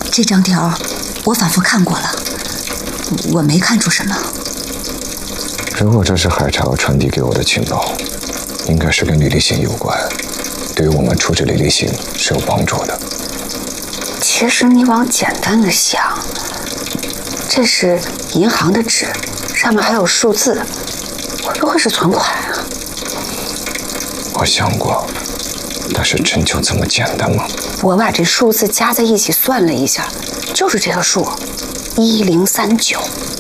这张条我反复看过了，我没看出什么。 如果这是海潮传递给我的情报，应该是跟李立行有关，对于我们处置李立行是有帮助的。 其实你往简单的想，这是银行的纸，上面还有数字，会不会是存款啊？ 我想过，但是真就这么简单吗？ 我把这数字加在一起算了一下，就是这个数，1039。